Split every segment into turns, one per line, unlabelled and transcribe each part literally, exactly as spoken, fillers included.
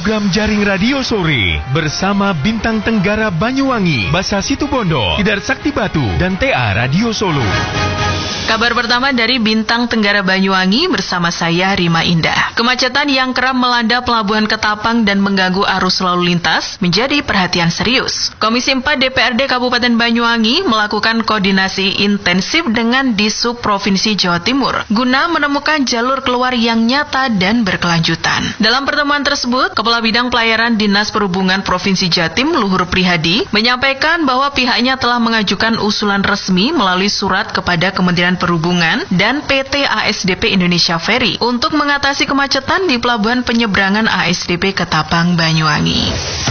program Jaring Radio Sore bersama Bintang Tenggara Banyuwangi, Basa Situbondo, Tidar Sakti Batu, dan T A Radio Solo.
Kabar pertama dari Bintang Tenggara Banyuwangi bersama saya Rima Indah. Kemacetan yang kerap melanda Pelabuhan Ketapang dan mengganggu arus lalu lintas menjadi perhatian serius. Komisi empat D P R D Kabupaten Banyuwangi melakukan koordinasi intensif dengan Disub Provinsi Jawa Timur guna menemukan jalur keluar yang nyata dan berkelanjutan. Dalam pertemuan tersebut, Kepala Bidang Pelayaran Dinas Perhubungan Provinsi Jatim Luhur Prihadi menyampaikan bahwa pihaknya telah mengajukan usulan resmi melalui surat kepada Kementerian Perhubungan dan P T A S D P Indonesia Ferry untuk mengatasi kemacetan di Pelabuhan Penyeberangan A S D P Ketapang Banyuwangi.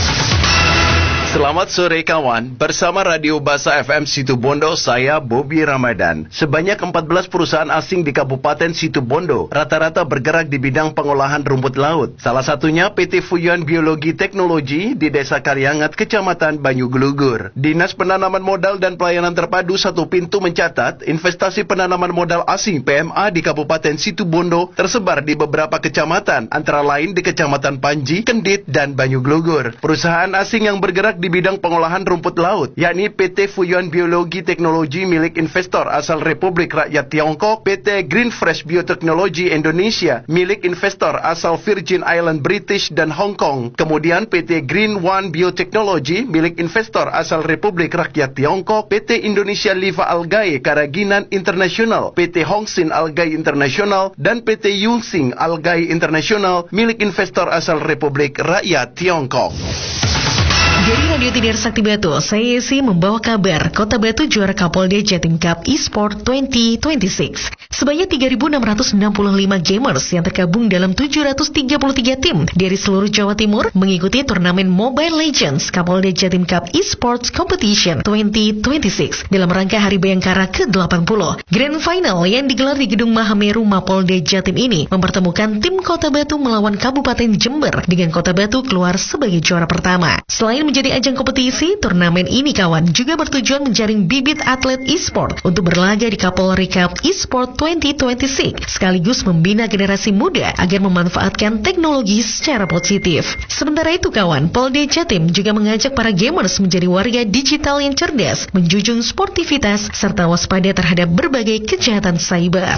Selamat sore kawan, bersama Radio Basa F M Situbondo, saya Bobby Ramadan. Sebanyak empat belas perusahaan asing di Kabupaten Situbondo rata-rata bergerak di bidang pengolahan rumput laut. Salah satunya P T Fuyuan Biologi Teknologi di Desa Karyangat, Kecamatan Banyuglugur. Dinas Penanaman Modal dan Pelayanan Terpadu Satu Pintu mencatat investasi penanaman modal asing P M A di Kabupaten Situbondo tersebar di beberapa kecamatan, antara lain di Kecamatan Panji, Kendit, dan Banyuglugur. Perusahaan asing yang bergerak di bidang pengolahan rumput laut, yakni P T Fuyuan Biologi Teknologi milik investor asal Republik Rakyat Tiongkok, P T Green Fresh Bioteknologi Indonesia milik investor asal Virgin Island British dan Hong Kong, kemudian P T Green One Biotechnology milik investor asal Republik Rakyat Tiongkok, P T Indonesia Liva Algae Karaginan Internasional, P T Hongsin Algae Internasional, dan P T Yungsing Algae Internasional milik investor asal Republik Rakyat Tiongkok.
Dari Radio Tidar Sakti Batu, saya Yesi membawa kabar Kota Batu juara Kapolda Jatim Cup eSport dua ribu dua puluh enam. Sebanyak tiga ribu enam ratus enam puluh lima gamers yang tergabung dalam tujuh ratus tiga puluh tiga tim dari seluruh Jawa Timur mengikuti turnamen Mobile Legends Kapolda Jatim Cup eSports Competition dua ribu dua puluh enam dalam rangka Hari Bayangkara ke delapan puluh. Grand Final yang digelar di Gedung Mahameru Mapolda Jatim ini mempertemukan tim Kota Batu melawan Kabupaten Jember dengan Kota Batu keluar sebagai juara pertama. Selain menjadi ajang kompetisi, turnamen ini kawan juga bertujuan menjaring bibit atlet e-sport untuk berlaga di Kapolri Cup eSport dua ribu dua puluh enam, sekaligus membina generasi muda agar memanfaatkan teknologi secara positif. Sementara itu kawan, Polda Jatim juga mengajak para gamers menjadi warga digital yang cerdas, menjunjung sportivitas serta waspada terhadap berbagai kejahatan cyber.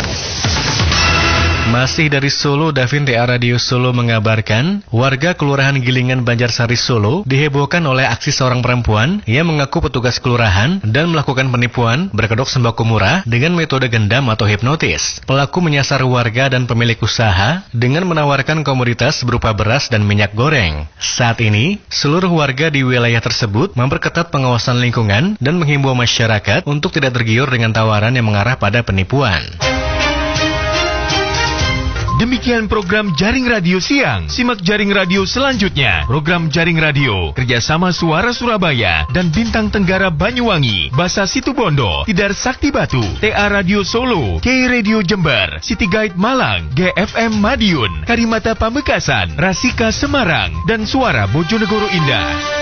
Masih dari Solo, Davin T A Radio Solo mengabarkan, warga Kelurahan Gilingan Banjarsari Solo dihebohkan oleh aksi seorang perempuan yang mengaku petugas kelurahan dan melakukan penipuan berkedok sembako murah dengan metode gendam atau hipnotis. Pelaku menyasar warga dan pemilik usaha dengan menawarkan komoditas berupa beras dan minyak goreng. Saat ini, seluruh warga di wilayah tersebut memperketat pengawasan lingkungan dan menghimbau masyarakat untuk tidak tergiur dengan tawaran yang mengarah pada penipuan.
Demikian program Jaring Radio Siang. Simak Jaring Radio selanjutnya. Program Jaring Radio kerjasama Suara Surabaya dan Bintang Tenggara Banyuwangi, Basa Situbondo, Tidar Sakti Batu, T A Radio Solo, K Radio Jember, City Guide Malang, G F M Madiun, Karimata Pamekasan, Rasika Semarang, dan Suara Bojonegoro Indah.